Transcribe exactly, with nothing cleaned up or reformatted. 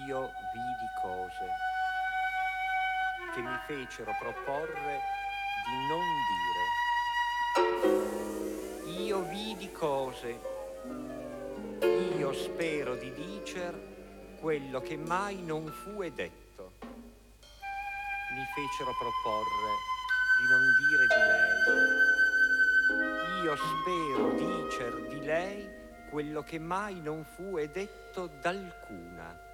io vidi cose che mi fecero proporre di non dire. Io vidi cose, io spero di dicer quello che mai non fu e detto. Mi fecero proporre di non dire di lei. Io spero dicer di lei quello che mai non fu e detto d'alcuna.